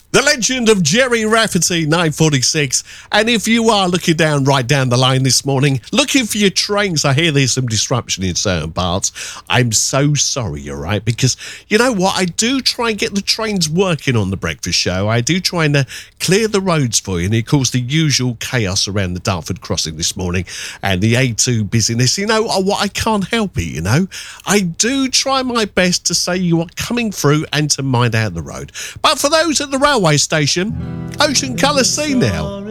The legend of Gerry Rafferty, 946. And if you are looking right down the line this morning, looking for your trains, I hear there's some disruption in certain parts. I'm so sorry, you're right, because you know what? I do try and get the trains working on the breakfast show. I do try and clear the roads for you, and it caused the usual chaos around the Dartford crossing this morning and the A2 busyness. You know what? I can't help it, you know. I do try my best to say you are coming through and to mind out the road. But for those at the railway station, ocean colour sea now.